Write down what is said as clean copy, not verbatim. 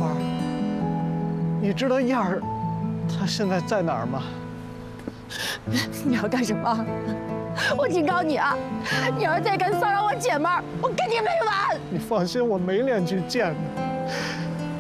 花，你知道燕儿她现在在哪儿吗？ 你要干什么？我警告你啊！你要是再敢骚扰我姐们儿，我跟你没完！ 你放心，我没脸去见她。